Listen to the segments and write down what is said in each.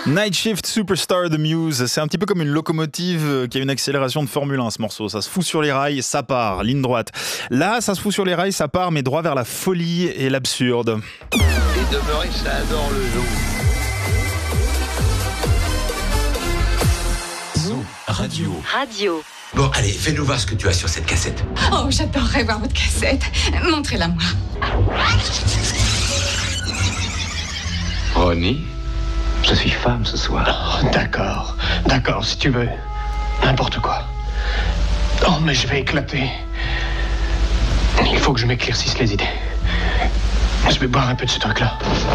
Night Shift Superstar The Muse, c'est un petit peu comme une locomotive qui a une accélération de Formule 1 ce morceau. Ça se fout sur les rails, ça part, ligne droite. Là, ça se fout sur les rails, ça part, mais droit vers la folie et l'absurde. Les demeurés, ça adore le zoo. Zoo Radio. Bon, allez, fais-nous voir ce que tu as sur cette cassette. Oh, j'adorerais voir votre cassette. Montrez-la moi. Ronnie, je suis femme ce soir. Oh, d'accord, si tu veux. N'importe quoi. Oh, mais je vais éclater. Il faut que je m'éclaircisse les idées. Je vais boire un peu de ce truc-là.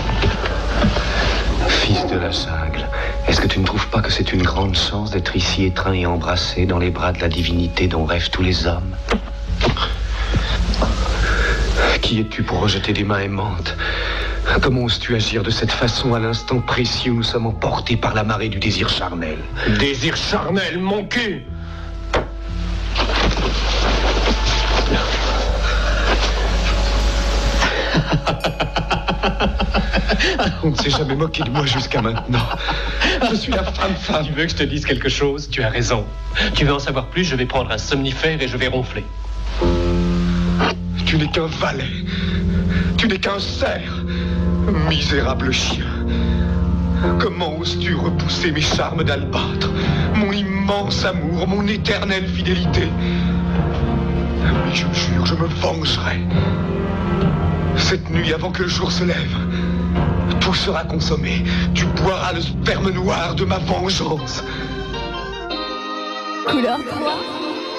Fils de la jungle, est-ce que tu ne trouves pas que c'est une grande chance d'être ici étreint et embrassé dans les bras de la divinité dont rêvent tous les hommes? Qui es-tu pour rejeter des mains aimantes? Comment oses-tu agir de cette façon à l'instant précis où nous sommes emportés par la marée du désir charnel? Désir charnel, mon cul! On ne s'est jamais moqué de moi jusqu'à maintenant. Je suis la femme. Tu veux que je te dise quelque chose? Tu as raison. Tu veux en savoir plus? Je vais prendre un somnifère et je vais ronfler. Tu n'es qu'un valet. Tu n'es qu'un cerf. Misérable chien. Comment oses-tu repousser mes charmes d'albâtre, mon immense amour, mon éternelle fidélité? Mais je jure, je me vengerai. Cette nuit, avant que le jour se lève, tout sera consommé. Tu boiras le sperme noir de ma vengeance. Couleur 3.